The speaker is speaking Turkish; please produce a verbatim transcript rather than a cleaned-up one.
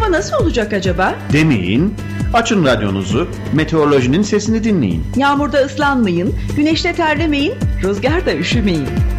Hava nasıl olacak acaba? Demeyin. Açın radyonuzu, meteorolojinin sesini dinleyin. Yağmurda ıslanmayın, güneşte terlemeyin, rüzgarda üşümeyin.